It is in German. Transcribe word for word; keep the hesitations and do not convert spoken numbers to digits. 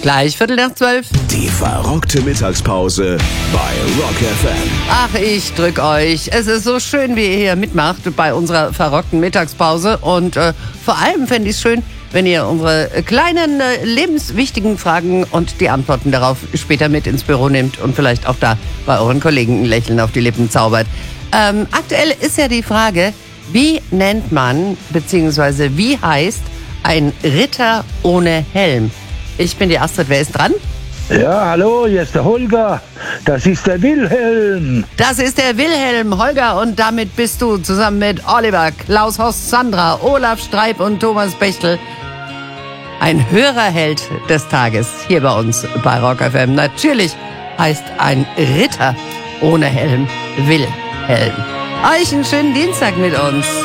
Gleich Viertel nach zwölf. Die verrückte Mittagspause bei Rock F M. Ach, ich drück euch. Es ist so schön, wie ihr hier mitmacht bei unserer verrückten Mittagspause. Und äh, vor allem fände ich es schön, wenn ihr unsere kleinen, äh, lebenswichtigen Fragen und die Antworten darauf später mit ins Büro nehmt und vielleicht auch da bei euren Kollegen ein Lächeln auf die Lippen zaubert. Ähm, aktuell ist ja die Frage, wie nennt man, beziehungsweise wie heißt ein Ritter ohne Helm? Ich bin die Astrid, wer ist dran? Ja, hallo, hier ist der Holger. Das ist der Wilhelm. Das ist der Wilhelm, Holger, und damit bist du zusammen mit Oliver, Klaus Horst, Sandra, Olaf Streib und Thomas Bechtel ein Hörerheld des Tages hier bei uns bei Rock F M. Natürlich heißt ein Ritter ohne Helm Wilhelm. Euch einen schönen Dienstag mit uns.